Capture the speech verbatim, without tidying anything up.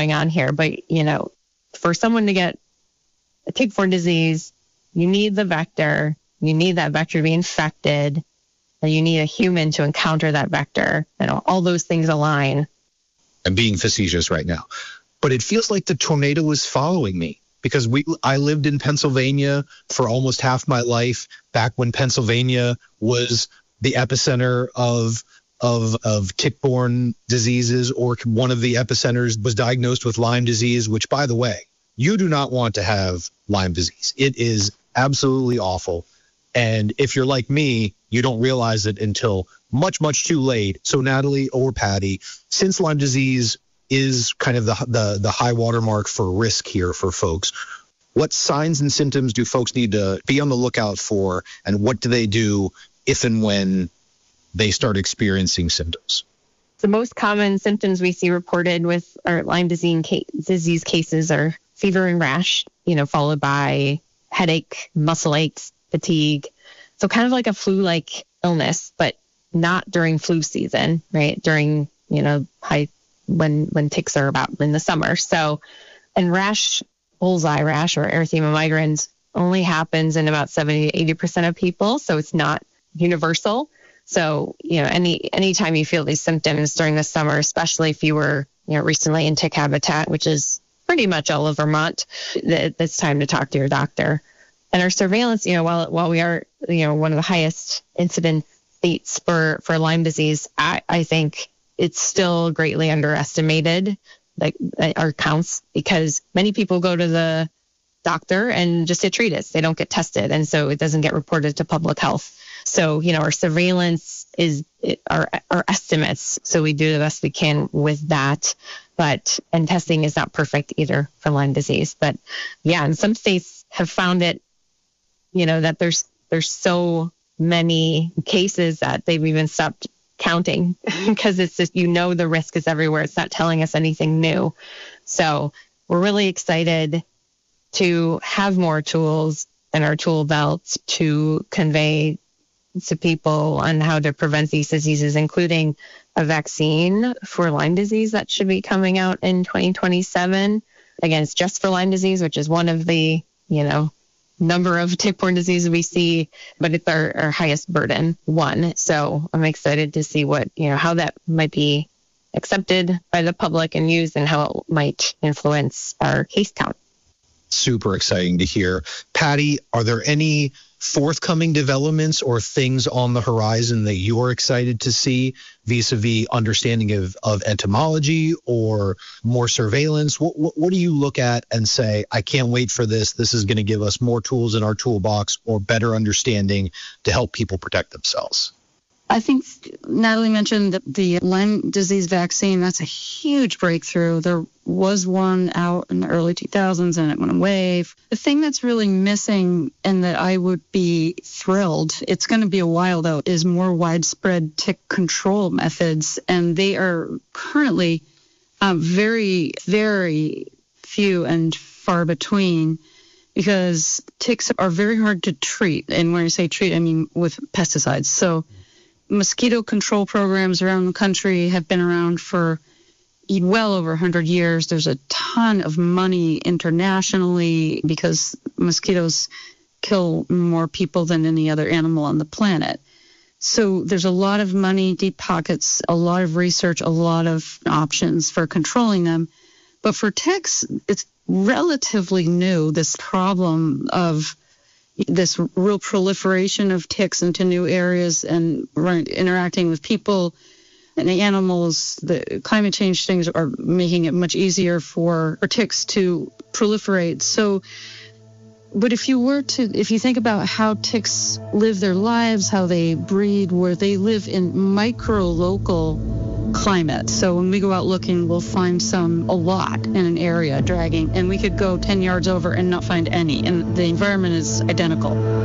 going on here, but, you know, for someone to get a tick-borne disease, you need the vector, you need that vector to be infected, and you need a human to encounter that vector, and all those things align. I'm being facetious right now, but it feels like the tornado is following me. Because we, I lived in Pennsylvania for almost half my life, back when Pennsylvania was the epicenter of of of tick-borne diseases, or one of the epicenters was diagnosed with Lyme disease, which, by the way, you do not want to have Lyme disease. It is absolutely awful. And if you're like me, you don't realize it until much, much too late. So Natalie or Patty, since Lyme disease is kind of the, the the high watermark for risk here for folks, what signs and symptoms do folks need to be on the lookout for, and what do they do if and when they start experiencing symptoms? The most common symptoms we see reported with our Lyme disease, disease cases are fever and rash, you know, followed by headache, muscle aches, fatigue. So kind of like a flu-like illness, but not during flu season, right? During, you know, high when when ticks are about in the summer. So, and rash, bullseye rash or erythema migrans only happens in about seventy to eighty percent of people. So it's not universal. So, you know, any anytime you feel these symptoms during the summer, especially if you were, you know, recently in tick habitat, which is pretty much all of Vermont, that it's time to talk to your doctor. And our surveillance, you know, while while we are, you know, one of the highest incidence states for, for Lyme disease, I, I think it's still greatly underestimated, like our counts, because many people go to the doctor and just get treated. They don't get tested. And so it doesn't get reported to public health. So, you know, our surveillance is our, our estimates. So we do the best we can with that. But, and testing is not perfect either for Lyme disease. But yeah, and some states have found it, you know, that there's, there's so many cases that they've even stopped counting because it's just, you know, the risk is everywhere. It's not telling us anything new. So we're really excited to have more tools in our tool belt to convey to people on how to prevent these diseases, including a vaccine for Lyme disease that should be coming out in twenty twenty-seven. Again, it's just for Lyme disease, which is one of the, you know, number of tick-borne diseases we see, but it's our, our highest burden one. So I'm excited to see what, you know, how that might be accepted by the public and used, and how it might influence our case count. Super exciting to hear. Patty, are there any forthcoming developments or things on the horizon that you're excited to see vis-a-vis understanding of, of entomology or more surveillance? What, what, what do you look at and say, I can't wait for this. This is going to give us more tools in our toolbox or better understanding to help people protect themselves? I think Natalie mentioned that the Lyme disease vaccine, that's a huge breakthrough. There was one out in the early two thousands and it went away. The thing that's really missing, and that I would be thrilled, it's going to be a while though, is more widespread tick control methods. And they are currently um, very, very few and far between, because ticks are very hard to treat. And when I say treat, I mean with pesticides. So mosquito control programs around the country have been around for well over one hundred years. There's a ton of money internationally because mosquitoes kill more people than any other animal on the planet. So there's a lot of money, deep pockets, a lot of research, a lot of options for controlling them. But for ticks, it's relatively new, this problem of this real proliferation of ticks into new areas and interacting with people and the animals. The climate change things are making it much easier for, for ticks to proliferate. So, but if you were to, if you think about how ticks live their lives, how they breed, where they live in micro-local climate. So when we go out looking, we'll find some a lot in an area dragging, and we could go ten yards over and not find any, and the environment is identical.